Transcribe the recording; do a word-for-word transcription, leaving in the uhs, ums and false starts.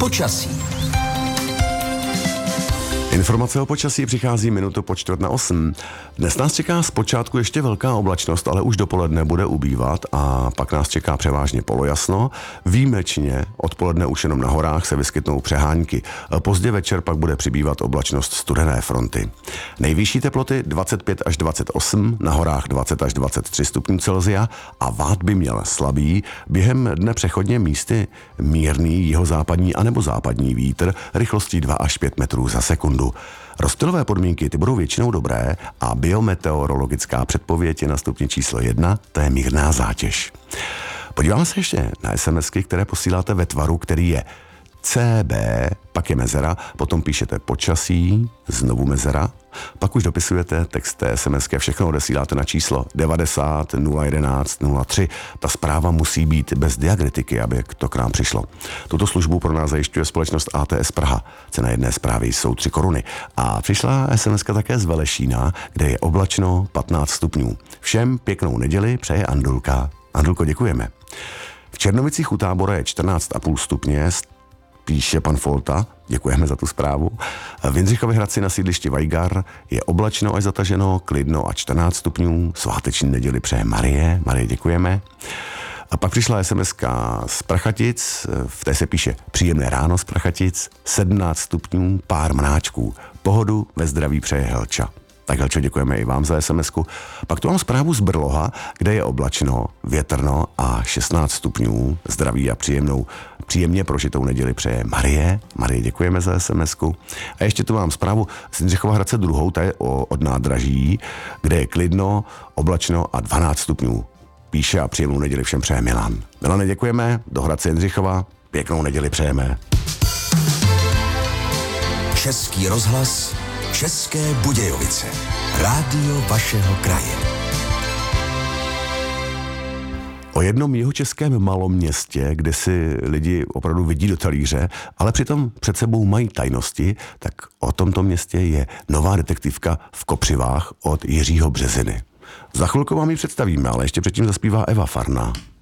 Počasí. Informace o počasí přichází minutu po čtvrt na osm. Dnes nás čeká zpočátku ještě velká oblačnost, ale už dopoledne bude ubývat a pak nás čeká převážně polojasno. Výjimečně odpoledne už jenom na horách se vyskytnou přehánky. Pozdě večer pak bude přibývat oblačnost studené fronty. Nejvyšší teploty dvacet pět až dvacet osm, na horách dvacet až dvacet tři stupňů Celsia a vád by měl slabý, během dne přechodně místy mírný jihozápadní anebo západní vítr rychlostí dva až pět metrů za sekundu. Rozptylové podmínky ty budou většinou dobré a biometeorologická předpověď je na stupni číslo jedna, to je mírná zátěž. Podíváme se ještě na SMSky, které posíláte ve tvaru, který je C B, pak je mezera, potom píšete počasí, znovu mezera, pak už dopisujete text té SMSky a všechno odesíláte na číslo devadesát nula jedenáct nula tři. Ta zpráva musí být bez diakritiky, aby to k nám přišlo. Tuto službu pro nás zajišťuje společnost A T S Praha. Cena jedné zprávy jsou tři koruny. A přišla SMSka také z Velešína, kde je oblačno patnáct stupňů. Všem pěknou neděli přeje Andulka. Andulko, děkujeme. V Černovicích u Tábora je čtrnáct a půl stupně, píše pan Folta, děkujeme za tu zprávu. V Jindřichově Hradci na sídlišti Vajgar je oblačno až zataženo, klidno a čtrnáct stupňů. Sváteční neděli přeje Marie. Marie, děkujeme. A pak přišla SMSka z Prachatic, v té se píše příjemné ráno z Prachatic, sedmnáct stupňů, pár mráčků. Pohodu ve zdraví přeje Helča. Tak Helčo, děkujeme i vám za SMSku. Pak tu mám zprávu z Brloha, kde je oblačno, větrno a šestnáct stupňů. Zdraví a příjemnou, příjemně prožitou neděli přeje Marie. Marie, děkujeme za SMSku. A ještě tu mám zprávu z Jindřichova Hradce druhou, ta je od nádraží, kde je klidno, oblačno a dvanáct stupňů. Píše a příjemnou neděli všem přeje Milan. Milane, děkujeme, do Hradce Jindřichova, pěknou neděli přejeme. Český rozhlas, České Budějovice. Rádio vašeho kraje. O jednom jihočeském maloměstě, kde si lidi opravdu vidí do talíře, ale přitom před sebou mají tajnosti, tak o tomto městě je nová detektivka v Kopřivách od Jiřího Březiny. Za chvilku vám ji představíme, ale ještě předtím zaspívá Eva Farná.